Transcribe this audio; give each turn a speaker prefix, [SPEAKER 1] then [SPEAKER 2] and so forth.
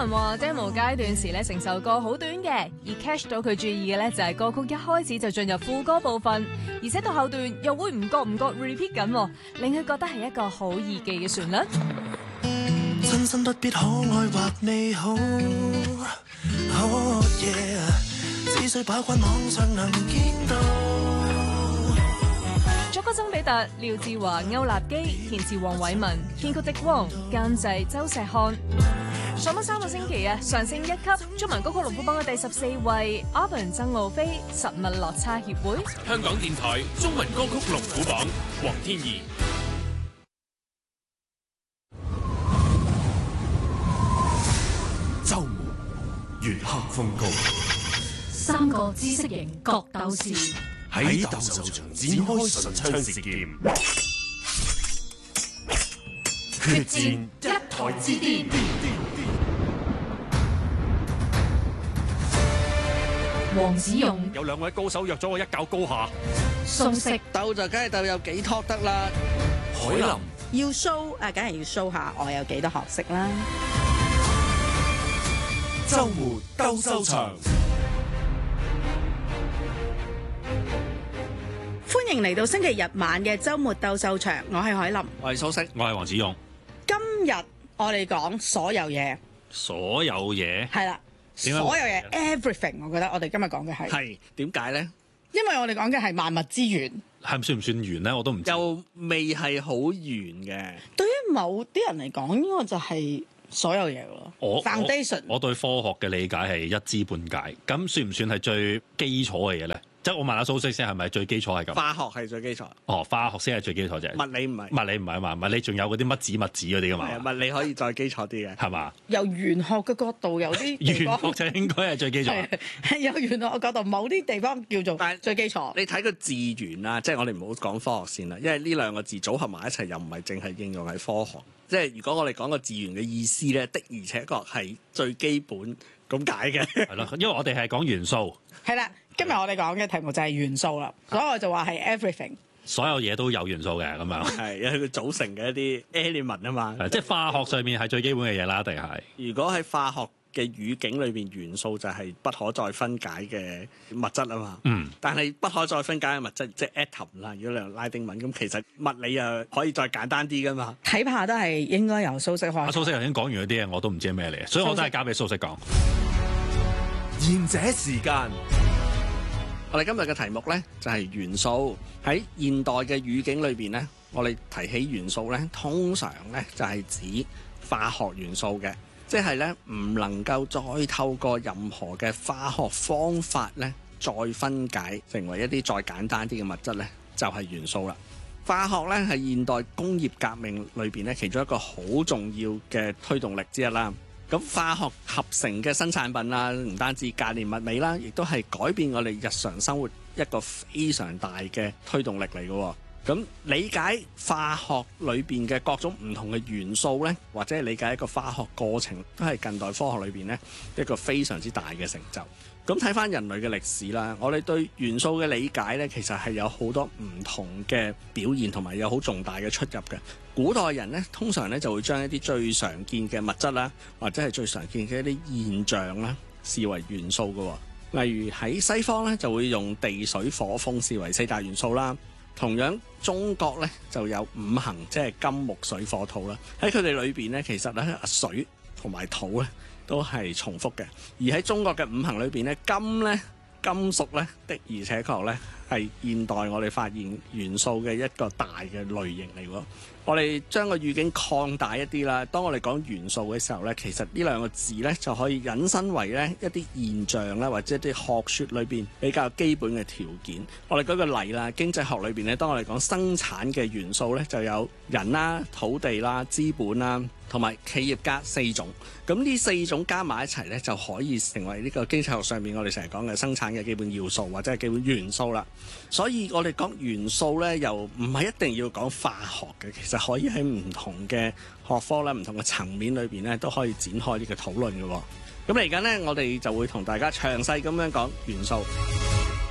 [SPEAKER 1] 文話 demo 階段時咧，成首歌好短嘅，而 catch 到佢注意嘅咧就係歌曲一開始就進入副歌部分，而且到後段又會唔覺 repeat 緊，令佢覺得係一個好易記嘅旋律。
[SPEAKER 2] 真心不必可愛或你好，oh yeah， 只需把關網上能見到。
[SPEAKER 1] 作曲曾比特、廖智華、歐立基，填詞黃偉文，編曲的汪，監製周石漢。上咗3個星期啊，上升1級，中文歌曲龍虎榜嘅第14位 ，Alvin 曾傲飛，實物落差協會。
[SPEAKER 3] 香港電台中文歌曲龍虎榜，黃天怡。
[SPEAKER 4] 周末月黑風高
[SPEAKER 5] ，3個知識型角鬥士
[SPEAKER 4] 喺鬥獸場展開唇槍舌劍，決戰一台之巔。
[SPEAKER 5] 黃子勇
[SPEAKER 3] 有2位高手約咗我一較高下。
[SPEAKER 5] 蘇軾
[SPEAKER 6] 鬥就梗係鬥有幾托得啦。
[SPEAKER 4] 海林
[SPEAKER 6] 要 show 啊，梗係要 show 下我有幾多學識啦。
[SPEAKER 4] 周末鬥獸場，
[SPEAKER 6] 歡迎嚟到星期日晚嘅周末鬥獸場，我係海林，
[SPEAKER 3] 我係蘇軾，我係黃子勇。
[SPEAKER 6] 今日我哋講所有嘢，
[SPEAKER 3] 所有嘢
[SPEAKER 6] 係啦，所有嘢 everything， 我覺得我哋今日講嘅係
[SPEAKER 7] 點解咧？
[SPEAKER 6] 因為我哋講嘅係萬物之源，
[SPEAKER 3] 係算唔算圓咧？我都唔知。
[SPEAKER 7] 又未係好圓嘅。
[SPEAKER 6] 對於某啲人嚟講，呢個就係所有嘢咯。Foundation，
[SPEAKER 3] 我對科學嘅理解係一知半解，咁算唔算係最基礎嘅嘢咧？即係我問下蘇軾先，係咪最基礎係咁？
[SPEAKER 7] 化學係最基礎。
[SPEAKER 3] 哦，化學先係最基礎啫。
[SPEAKER 7] 物理唔係。
[SPEAKER 3] 物理唔係啊嘛，物理仲有嗰啲乜子嗰啲噶嘛。
[SPEAKER 7] 係物理可以再基礎啲嘅，
[SPEAKER 3] 係嘛？
[SPEAKER 6] 由玄學嘅角度，有啲
[SPEAKER 3] 玄學就應該係最基礎。
[SPEAKER 6] 係由玄學嘅角度，某啲地方叫做最基礎。
[SPEAKER 7] 你睇個字源啦，即係我哋唔好講科學先啦，因為呢2個字組合埋一齊又唔係淨係應用喺科學。即係如果我哋講個字源嘅意思咧，的而且確係最基本咁解嘅。
[SPEAKER 3] 係咯，因為我哋係講元素。
[SPEAKER 6] 係啦，今日我哋講嘅題目就係元素啦，所以我就話係 everything。
[SPEAKER 3] 所有嘢都有元素嘅咁樣。
[SPEAKER 7] 係有佢組成嘅一啲 element 啊嘛。
[SPEAKER 3] 即係化學上面係最基本嘅嘢啦，定係？
[SPEAKER 7] 如果喺化學嘅語境裏邊，元素就係不可再分解嘅物質啊嘛。
[SPEAKER 3] 嗯。
[SPEAKER 7] 但係不可再分解嘅物質，即係 atom 啦。如果你用拉丁文咁，其實物理啊可以再簡單啲噶嘛。
[SPEAKER 6] 睇怕都係應該由蘇軾開。
[SPEAKER 3] 阿蘇軾頭先講完嗰啲嘢，我都唔知係咩嚟，所以我都係交俾蘇軾講。
[SPEAKER 4] 賢者時間，
[SPEAKER 7] 我哋今日嘅題目呢，就係元素。喺現代嘅語境裏邊呢，我哋提起元素呢，通常呢就係指化學元素嘅，即係呢唔能夠再透過任何嘅化學方法呢再分解成為一啲再簡單啲嘅物質呢，就係元素啦。化學呢係現代工業革命裏邊呢其中一個好重要嘅推動力之一啦。咁化學合成嘅新產品啦，唔單止價廉物美啦，亦都係改變我哋日常生活一個非常大嘅推動力嚟嘅。咁理解化學裏邊嘅各種唔同嘅元素呢，或者係理解一個化學過程，都係近代科學裏邊呢一個非常之大嘅成就。咁睇翻人類嘅歷史啦，我哋對元素嘅理解呢，其實係有好多唔同嘅表現，同埋有好重大嘅出入嘅。古代人呢，通常呢就會將一啲最常見嘅物質啦，或者係最常見嘅一啲現象啦，視為元素嘅。例如喺西方呢，就會用地水火風視為4大元素啦。同樣中國呢就有5行，即係金木水火土啦。喺佢哋裏邊呢，其實咧水同埋土呢都係重複嘅。而喺中國嘅5行裏邊呢，金屬呢的而且確呢係現代我哋發現元素嘅一個大嘅類型嚟喎。我哋將個語境擴大一啲啦，當我哋講元素嘅時候呢，其實呢2個字呢就可以引申為呢一啲現象啦，或者一啲學説裏邊比較基本嘅條件。我哋舉個例啦，經濟學裏邊呢，當我哋講生產嘅元素呢，就有人啦、土地啦、資本啦，同埋企業家4種。咁呢4種加埋一齊呢，就可以成為呢個經濟學上面我哋成日講嘅生產嘅基本要素或者係基本元素啦。所以我哋講元素呢，又唔係一定要講化學嘅，其實可以喺唔同嘅學科啦、唔同嘅層面裏邊呢，都可以展開呢個討論嘅。咁嚟緊呢，我哋就會同大家詳細咁樣講元素。